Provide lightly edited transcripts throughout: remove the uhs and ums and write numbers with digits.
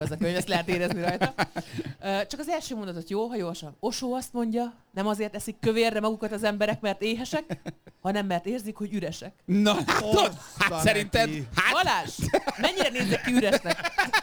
ez a könyv, ezt lehet érezni rajta. Csak az első mondatot jó, ha gyorsan. Osó azt mondja, nem azért eszik kövérre magukat az emberek, mert éhesek, hanem mert érzik, hogy üresek. Na, látod? Hát szerinted... Balázs, mennyire nézzek ki üresnek?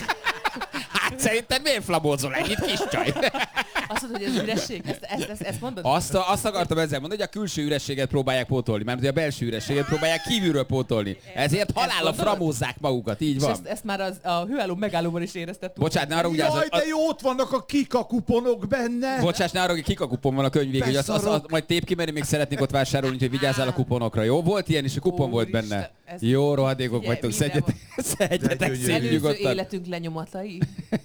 Hát szerinted miért flamózol ennyit, kis csaj? Azt mondod, hogy ez üresség? Ezt mondod? Azt akartam ezzel mondani, hogy a külső ürességet próbálják pótolni, mert a belső ürességet próbálják kívülről pótolni. Ezért halálra framózzák magukat, így van. És ezt már a hőálló megállóban is éreztettük. Bocsánat, ne arra ugye Jaj, de jó, ott vannak a kikakuponok benne. Bocsáss, ne arra, hogy kikakupon van a könyv végül, hogy azt majd tép ki, mert még szeretnék ott vásárolni, úgyhogy vigyázzál a kuponokra, jó? Volt ilyen is, a kupon volt benne. Jó, rohadékok vagytok, szedjetek szép nyugodtan. Életünk lenyomatai.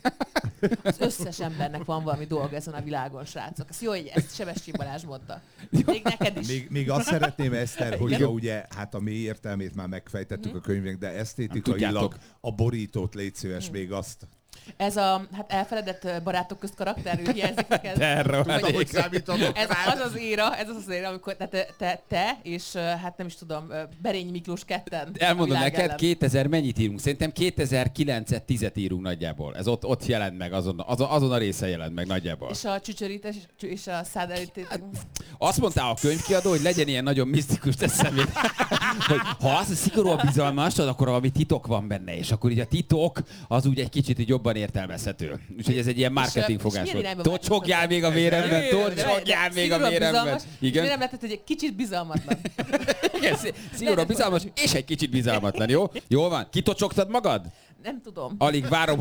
Az összes embernek van valami dolga ezen a világon, srácok. Ez jó, hogy ezt Sebestyén Balázs mondta. Még neked is. Még azt szeretném, Eszter, hogyha ugye, hát a mély értelmét már megfejtettük a könyvnek, de esztétikailag a borítót légy szíves, még azt. Ez a elfeledett barátok közt karakterű hiányzik neked? Ahogy számítatok. Ez az az éra, amikor te és hát nem is tudom, Berény Miklós ketten. Elmondom neked, 2000 mennyit írunk? Szerintem 2009-et, 10-et írunk nagyjából. Ez ott jelent meg, azon a része jelent meg nagyjából. És a csücsörítés és a száderítés. Hát, azt mondta a könyvkiadó, hogy legyen ilyen nagyon misztikus, teszem, hogy ha az a szigorúan bizalmas, akkor valami titok van benne, és akkor így a titok az úgy egy kicsit így jobban értelmezhető. Úgyhogy ez egy ilyen marketing fogás volt. Tocsogjál még a véremben, tocsogjál még a véremben. Igen. Nem lehetett, hogy egy kicsit bizalmatlan. Igen, szigorúan bizalmas, és egy kicsit bizalmatlan, jó? Jól van? Kitocsogtad magad? Nem tudom. Alig várom,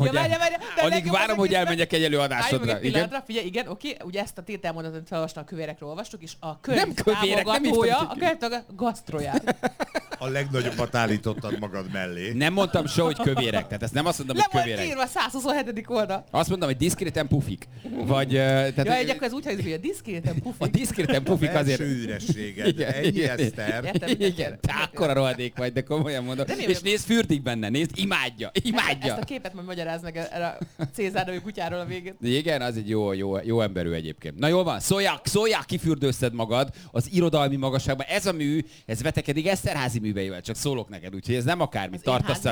hogy elmenjek egy előadásodra. Figyelj, igen, oké. Ugye ezt a tételmondatot felolvastam, a kövérekről olvastuk, és a könyv nem kövérek, nem a gasztroját. A legnagyobbat állítottad magad mellé. Nem mondtam soha, hogy kövérek. Tehát ezt nem azt mondom, hogy kövérek. Nem volt írva 127. oldal. Azt mondom, hogy diszkréten pufik. Vagy... Tehát, akkor ez úgy hangzik, hogy a diszkréten pufik. A diszkréten pufik azért... Első ürességed. Ennyi, Eszter. Igen, te akkora rohadék vagy, de komolyan mondom. És nézd, fürdik benne, nézd, imádja. Ezt a képet majd magyaráz meg erre a Cézár nevű kutyáról a végén. Igen, az egy jó emberű egyébként. Na jól van, szóljál, kifürdőzted magad az irodalmi magasságban. Ez a mű, ez vetekedik Eszterházy műveivel, csak szólok neked, úgyhogy ez nem akármit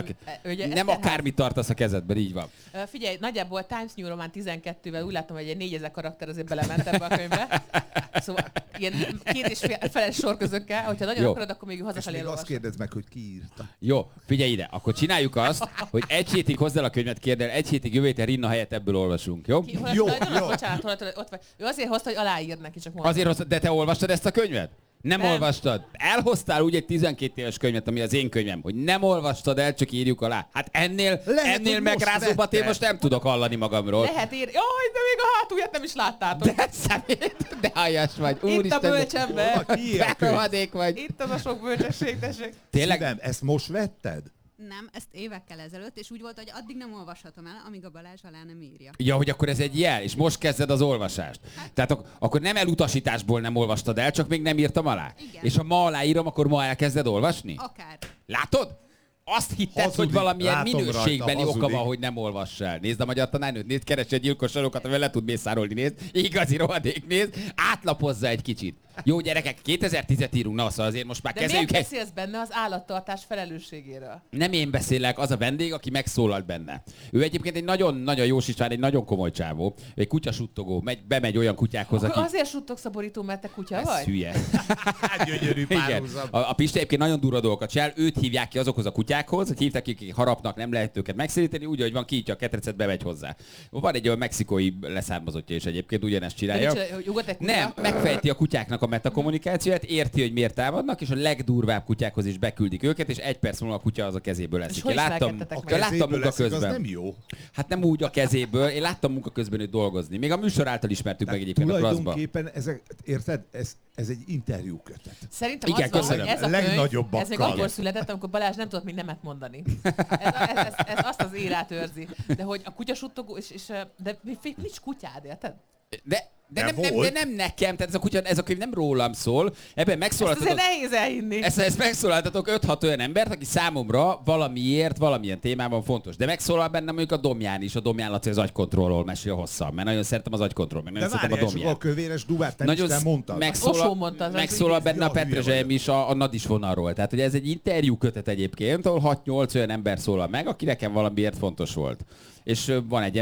tartasz a kezedben, így van. Figyelj, nagyjából Times New Roman 12-vel úgy látom, hogy egy 4000 karakter azért belement ebbe a könyvbe. Szóval ilyen 2,5 sorközökkel, hogyha nagyon akarod, akkor még hazafelé elolvasod. Azt kérdezd meg, hogy ki írta. Jó, figyelj ide, akkor csináljuk azt, hogy egy hétig hozzá a könyvet, kérdel, egy hétig jövő héten Rinna helyett ebből olvasunk, jó? Jó. Bocsánat, ott vagy. Ő azért hozta, hogy aláír neki, csak mondom. Azért hozta, de te olvastad ezt a könyvet? Nem olvastad. Elhoztál úgy egy 12 éves könyvet, ami az én könyvem, hogy nem olvastad el, csak írjuk alá. Hát ennél megrázóbbat én most nem tudok hallani magamról. Lehet írni. Jaj, de még a hátulját nem is láttátok. De szemét, de haljas vagy. Itt a bölcsember. Berohadék vagy. Itt az a sok bölcsesség, tessék. Tényleg? Szívem, ezt most vetted? Nem, ezt évekkel ezelőtt, és úgy volt, hogy addig nem olvashatom el, amíg a Balázs alá nem írja. Ja, hogy akkor ez egy jel, és most kezded az olvasást. Tehát akkor nem elutasításból nem olvastad el, csak még nem írtam alá. Igen. És ha ma aláírom, akkor ma elkezded olvasni? Akár. Látod? Azt hitted, hazudik, hogy valamilyen minőségbeli oka hazudik. van, hogy nem olvassál. Nézd a magyar tanárnőt, nézd, keresd egy gyilkos sorokat, amivel le tud mészárolni, nézd. Igazi rohadék, nézd. Átlapozza egy kicsit. Jó gyerekek, 2010-et írunk, na szóval azért most már kezeljük. De miért beszélsz benne az állattartás felelősségéről? Nem én beszélek, az a vendég, aki megszólalt benne. Ő egyébként egy nagyon-nagyon jó sicsán, egy nagyon komoly csávó. Egy kutyasuttogó, bemegy olyan kutyákhoz, aki... Azért suttogsz a borító, mert te kutya vagy? Hülye. Gyönyörű párhuzam. A Pisti egyébként nagyon durva dolgokat csinál, őt hívják ki azokhoz a kutyákhoz, hogy hívták ki, akik harapnak, nem lehet őket megszéríteni, úgy, hogy van kiítja a ketrecet, bemegy hozzá. Van egy olyan mexikói leszármazottja is egyébként, ugyanezt csinálja. Nem, megfejti a kutyáknak a metakommunikációját, érti, hogy miért támadnak, és a legdurvább kutyákhoz is beküldik őket, és egy perc múlva a kutya az a kezéből eszik. Én láttam munka közben. Az nem jó. Hát nem úgy a kezéből, én láttam munka közben őt dolgozni. Még a műsor által ismertük meg egyébként a Klaszba. Tulajdonképpen ezek, érted? Ez egy interjú kötet. Szerintem igen, az van, hogy ez a könyv, ez még akkor született, amikor Balázs nem tudott még nemet mondani. Ez azt az érát őrzi. De hogy a kutyasuttogó, de nincs kutyád, érted? De De nem nekem, tehát ez a könyv nem rólam szól. Ebben megszólaltatok... Ezt nehéz elhinni. Ezt megszólaltatok 5-6 olyan embert, aki számomra valamiért, valamilyen témában fontos. De megszólal bennem mondjuk a Domján is, a Domján Laci az agykontrollról mesél hosszan, mert nagyon szeretem az agykontroll, meg nagyon szeretem a Domján. A kövéres duvát nem nagyon is mondtad. Megszólal benne a Petrezselyem is a Nadis vonalról. Tehát ugye ez egy interjú kötet egyébként, ahol 6-8 olyan ember szólal meg, aki nekem valamiért fontos volt. És van egy